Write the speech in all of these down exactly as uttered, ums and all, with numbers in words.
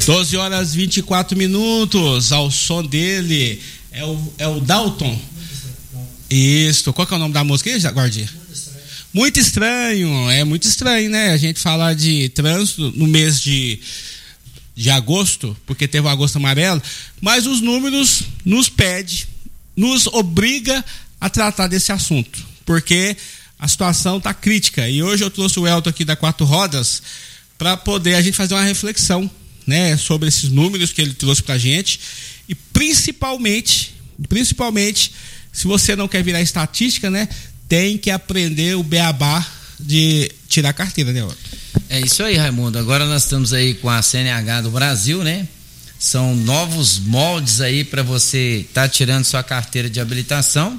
doze horas e vinte e quatro minutos, ao som dele, é o, é o Dalton. Isso, qual que é o nome da música aí, Guardi? Muito estranho. Muito estranho, é muito estranho, né? A gente falar de trânsito no mês de, de agosto, porque teve o agosto amarelo, mas os números nos pedem, nos obriga a tratar desse assunto, porque a situação está crítica. E hoje eu trouxe o Elton aqui da Quatro Rodas para poder a gente fazer uma reflexão, né, sobre esses números que ele trouxe pra gente e principalmente, principalmente, se você não quer virar estatística, né, tem que aprender o beabá de tirar a carteira, né, Otto? É isso aí, Raimundo. Agora nós estamos aí com a C N H do Brasil, né? São novos moldes aí para você estar tá tirando sua carteira de habilitação,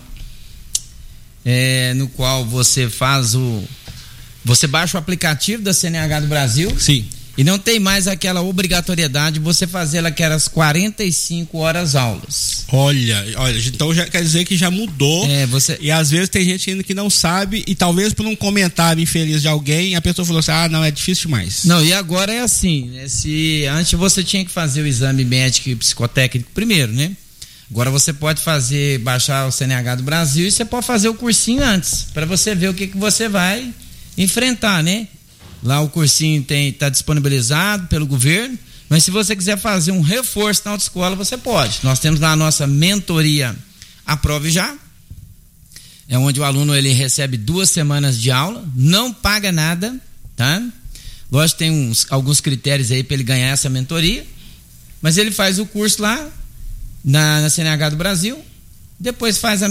é, no qual você faz o, você baixa o aplicativo da C N H do Brasil. Sim. E não tem mais aquela obrigatoriedade de você fazer aquelas quarenta e cinco horas aulas. Olha, olha, então já quer dizer que já mudou. É, você... E às vezes tem gente ainda que não sabe, e talvez por um comentário infeliz de alguém, a pessoa falou assim, ah, não, é difícil demais. Não, e agora é assim, né? Se antes você tinha que fazer o exame médico e psicotécnico primeiro, né? Agora você pode fazer, baixar o C N H do Brasil e você pode fazer o cursinho antes, para você ver o que, que você vai enfrentar, né? Lá o cursinho está disponibilizado pelo governo, mas se você quiser fazer um reforço na autoescola, você pode. Nós temos lá a nossa mentoria Aprove Já, é onde o aluno ele recebe duas semanas de aula, não paga nada, tá? Lógico que tem uns, alguns critérios aí para ele ganhar essa mentoria, mas ele faz o curso lá na, na C N H do Brasil, depois faz a